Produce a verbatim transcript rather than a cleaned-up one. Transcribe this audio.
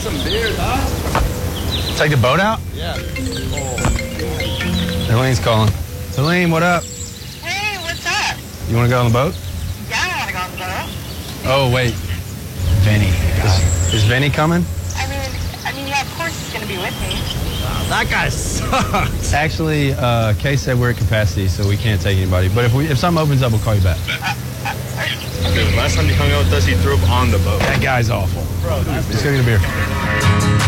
some beers, huh? Take the boat out? Yeah. Oh. Elaine's calling. Elaine, what up? Hey, what's up? You want to go on the boat? Yeah, I want to go on the boat. Oh, wait. Vinny. Is, is Vinny coming? I mean, I mean, yeah, of course he's going to be with me. Wow, that guy sucks. Actually, uh, Kay said we're at capacity, so we can't take anybody. But if we if something opens up, we'll call you back. Uh, uh, Dude, last time he hung out with us, he threw up on the boat. That guy's awful. Bro, Let's go get a beer.